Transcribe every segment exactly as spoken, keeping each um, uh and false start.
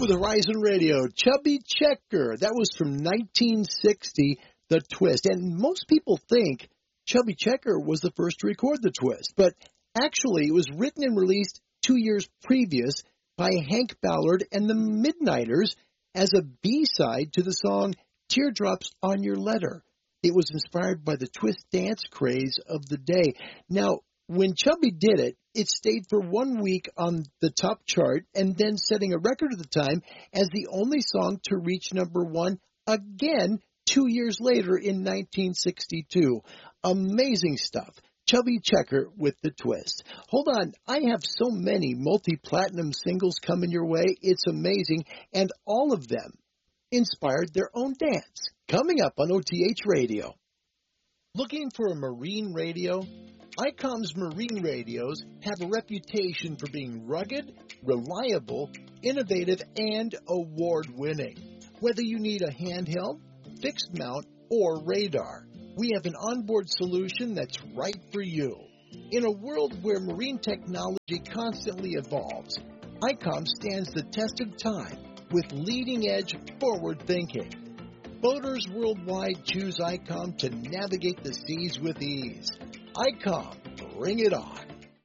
with Horizon Radio. Chubby Checker. That was from nineteen sixty, The Twist. And most people think Chubby Checker was the first to record The Twist. But actually, it was written and released two years previous by Hank Ballard and the Midnighters as a B-side to the song Teardrops on Your Letter. It was inspired by the twist dance craze of the day. Now, when Chubby did it, it stayed for one week on the top chart and then setting a record at the time as the only song to reach number one again two years later in nineteen sixty-two. Amazing stuff. Chubby Checker with The Twist. Hold on, I have so many multi-platinum singles coming your way. It's amazing, and all of them inspired their own dance. Coming up on O T H Radio. Looking for a marine radio? ICOM's marine radios have a reputation for being rugged, reliable, innovative, and award-winning. Whether you need a handheld, fixed mount, or radar, we have an onboard solution that's right for you. In a world where marine technology constantly evolves, ICOM stands the test of time with leading-edge forward thinking. Boaters worldwide choose ICOM to navigate the seas with ease. ICOM, bring it on.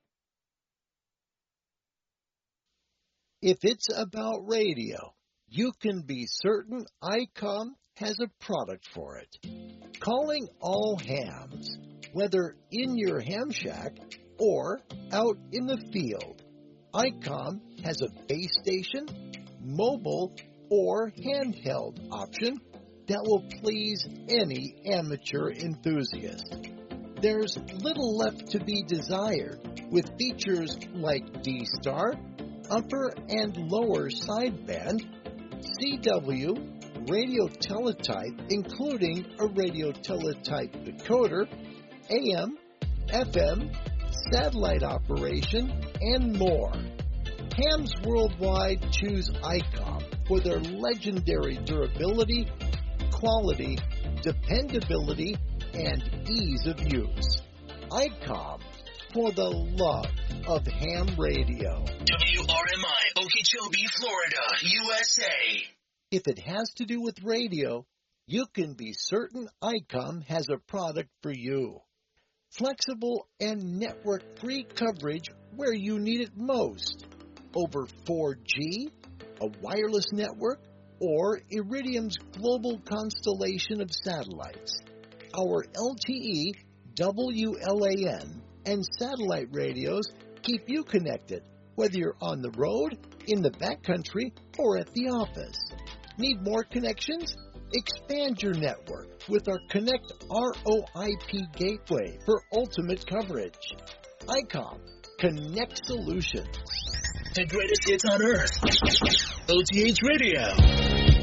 If it's about radio, you can be certain ICOM has a product for it. Calling all hams, whether in your ham shack or out in the field, ICOM has a base station, mobile, or handheld option that will please any amateur enthusiast. There's little left to be desired with features like D-Star, upper and lower sideband, C W, radio teletype, including a radio teletype decoder, A M, F M, satellite operation, and more. Hams worldwide choose ICOM for their legendary durability, quality, dependability, and ease of use. ICOM for the love of ham radio. W R M I, Okeechobee, Florida, U S A. If it has to do with radio, you can be certain ICOM has a product for you. Flexible and network-free coverage where you need it most. Over four G, a wireless network, or Iridium's global constellation of satellites. Our L T E, W L A N, and satellite radios keep you connected, whether you're on the road, in the backcountry, or at the office. Need more connections? Expand your network with our Connect R O I P gateway for ultimate coverage. ICOM, Connect Solutions. The greatest hits on earth. O T H Radio.